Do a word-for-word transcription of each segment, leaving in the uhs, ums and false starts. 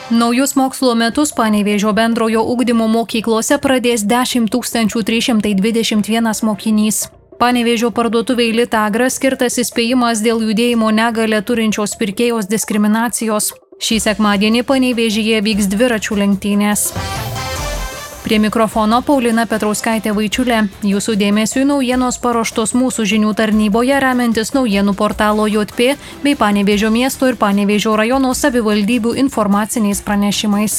Naujus mokslo metus Panevėžio bendrojo ugdymo mokyklose pradės dešimt tūkstančių trys šimtai dvidešimt vienas mokinys. Panevėžio parduotuvei Litagra skirtas įspėjimas dėl judėjimo negalią turinčios pirkėjos diskriminacijos. Šį sekmadienį Panevėžyje vyks dviračių lenktynės. Prie mikrofono Paulina Petrauskaitė Vaičiulė. Jūsų dėmesiui naujienos paruoštos mūsų žinių tarnyboje remiantis naujienų portalo J P bei Panevėžio miesto ir Panevėžio rajono savivaldybių informaciniais pranešimais.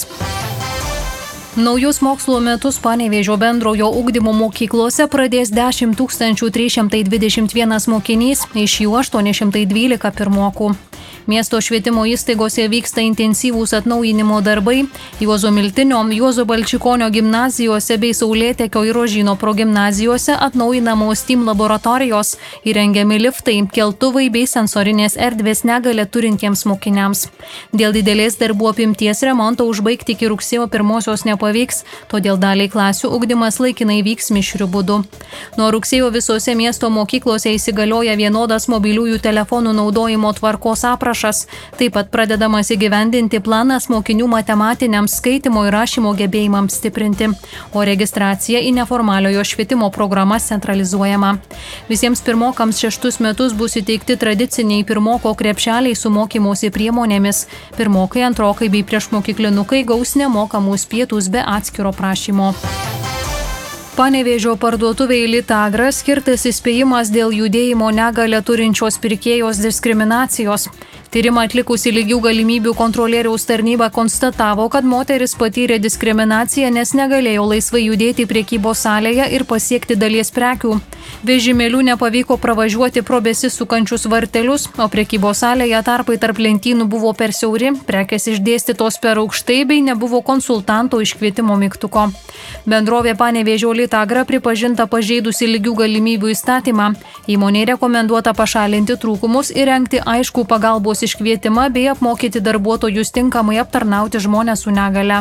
Naujus mokslo metus Panevėžio bendrojo ugdymo mokyklose pradės dešimt tūkstančių trys šimtai dvidešimt vienas mokinys, iš jų aštuoni šimtai dvylika pirmokų. Miesto švietimo įstaigose vyksta intensyvūs atnaujinimo darbai. Juozo Miltinio, Juozo Balčikonio gimnazijose bei Saulėtekio ir Rožyno progimnazijose atnaujinamos steam laboratorijos, įrengiami liftai, keltuvai bei sensorinės erdvės negalią turintiems mokiniams. Dėl didelės darbų apimties remonto užbaigti iki rugsėjo pirmosios nepavyks, todėl daliai klasių ugdymas laikinai vyks mišriu būdu. Nuo rugsėjo visose miesto mokyklose įsigalioja vienodas mobiliųjų telefonų naudojimo tvarkos aprašas. Taip pat pradedamas įgyvendinti planas mokinių matematiniams skaitimo ir rašymo gebėjimams stiprinti, o registracija į neformaliojo švietimo programas centralizuojama. Visiems pirmokams šeštus metus bus įteikti tradiciniai pirmoko krepšeliai su mokymosi priemonėmis. Pirmokai, antrokai bei priešmokyklinukai gaus nemokamus pietus be atskiro prašymo. Panevėžio parduotuvei Litagra skirtas įspėjimas dėl judėjimo negalią turinčios pirkėjos diskriminacijos. Tyrimą atlikusi lygių galimybių kontrolieriaus tarnyba konstatavo, kad moteris patyrė diskriminaciją, nes negalėjo laisvai judėti prekybos salėje ir pasiekti dalies prekių. Vežimėlių nepavyko pravažiuoti pro besisukančius vartelius, o prekybos salėje tarpai tarp lentynų buvo per siauri, prekės išdėstytos per aukštai bei nebuvo konsultanto iškvietimo mygtuko. Bendrovė Panevėžio Litagra pripažinta pažeidusi lygių galimybių įstatymą. Įmonei rekomenduota pašalinti trūkumus ir rengti aiškų pagalbos iškvietimą bei apmokyti darbuotojus tinkamai aptarnauti žmones su negale.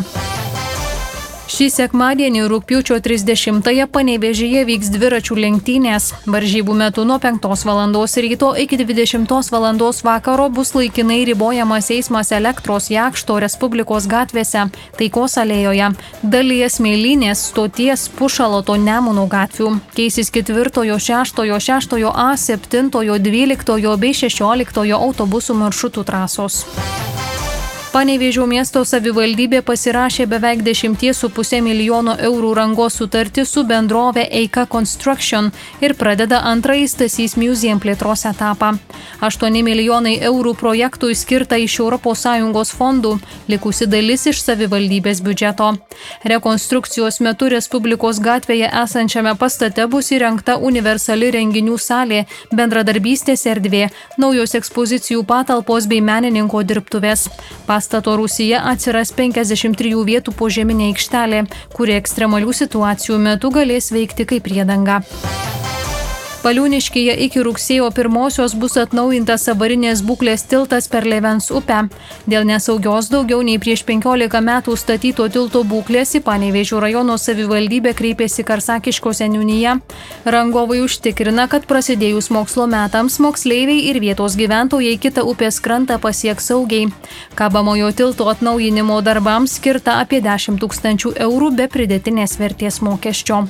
Šį sekmadienį rugpjūčio trisdešimtąją Panevėžyje vyks dviračių lenktynės. Varžybų metu nuo penktos valandos ryto iki dvidešimtos valandos vakaro bus laikinai ribojamas eismas Elektros, Jakšto, Respublikos gatvėse, Taikos alėjoje, dalyje Smėlynės, Stoties, Pušaloto, Nemuno gatvių. Keisis ketvirtojo, šeštojo, šeštojo A, septintojo, dvyliktojo bei šešioliktojo autobusų maršrutų trasos. Panevėžio miesto savivaldybė pasirašė beveik dešimties su puse milijono eurų rangos sutartį su bendrove Eika Construction ir pradeda antrąjį Stasys Museum plėtros etapą. aštuoni milijonai eurų projektui skirta iš Europos Sąjungos fondų, likusi dalis iš savivaldybės biudžeto. Rekonstrukcijos metu Respublikos gatvėje esančiame pastate bus įrengta universali renginių salė, bendradarbystės erdvė, naujos ekspozicijų patalpos bei menininko dirbtuvės. Pastato rūsyje atsiras penkiasdešimt trijų vietų požeminė aikštelė, kuri ekstremalių situacijų metu galės veikti kaip priedanga. Paliūniškyje iki rugsėjo pirmosios bus atnaujintas avarinės būklės tiltas per Levens upę. Dėl nesaugios daugiau nei prieš penkiolika metų statyto tilto būklės į Panevėžio rajono savivaldybę kreipėsi Karsakiško seniūnija. Rangovai užtikrina, kad prasidėjus mokslo metams moksleiviai ir vietos gyventojai kitą upės krantą pasieks saugiai. Kabamojo tilto atnaujinimo darbams skirta apie dešimt tūkstančių eurų be pridėtinės vertės mokesčio.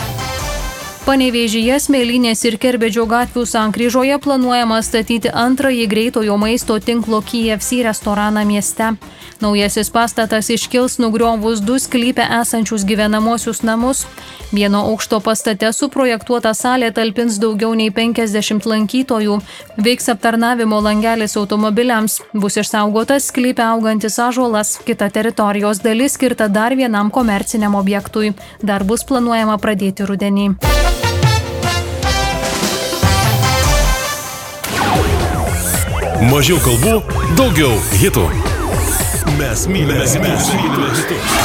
Panevėžyje, Smėlynės ir Kerbedžio gatvių sankryžoje planuojama statyti antrąjį greitojo maisto tinklo K F C restoraną mieste. Naujasis pastatas iškils nugriovus du sklype esančius gyvenamosius namus. Vieno aukšto pastate suprojektuota salė talpins daugiau nei penkiasdešimt lankytojų. Veiks aptarnavimo langelis automobiliams. Bus išsaugotas sklype augantis ąžuolas. Kita teritorijos dalis skirta dar vienam komerciniam objektui. Darbus planuojama pradėti rudenį. Mažiau kalbų, daugiau hitų. Mes mylime, mes mylime hitus.